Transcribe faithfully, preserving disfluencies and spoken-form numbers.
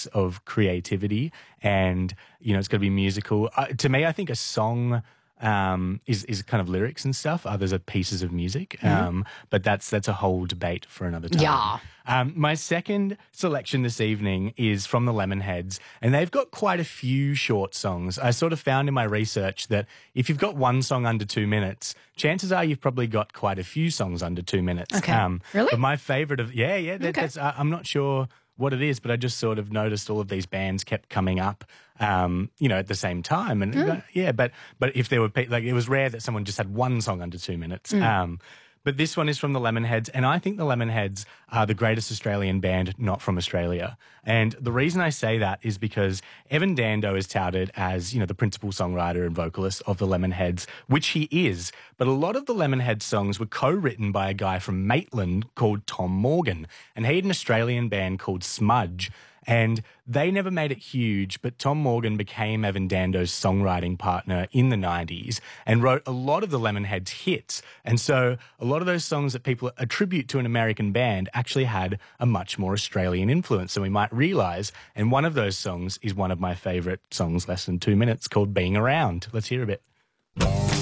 mix of creativity and, you know, it's got to be musical. Uh, to me, I think a song um, is is kind of lyrics and stuff. Others are pieces of music. Mm-hmm. Um, but that's that's a whole debate for another time. Yeah. Um, my second selection this evening is from the Lemonheads, and they've got quite a few short songs. I sort of found in my research that if you've got one song under two minutes, chances are you've probably got quite a few songs under two minutes. Okay. Um, Really? But my favorite of yeah, yeah, that, Okay. that's I, I'm not sure what it is, but I just sort of noticed all of these bands kept coming up, um, you know, at the same time, and Mm. uh, yeah, but but if there were pe- like it was rare that someone just had one song under two minutes. Mm. Um, but this one is from the Lemonheads, and I think the Lemonheads are the greatest Australian band not from Australia. And the reason I say that is because Evan Dando is touted as, you know, the principal songwriter and vocalist of the Lemonheads, which he is. But a lot of the Lemonheads songs were co-written by a guy from Maitland called Tom Morgan, and he had an Australian band called Smudge. And they never made it huge, but Tom Morgan became Evan Dando's songwriting partner in the nineties and wrote a lot of the Lemonheads hits. And so a lot of those songs that people attribute to an American band actually had a much more Australian influence than we might realise. And one of those songs is one of my favourite songs, less than two minutes, called Being Around. Let's hear a bit.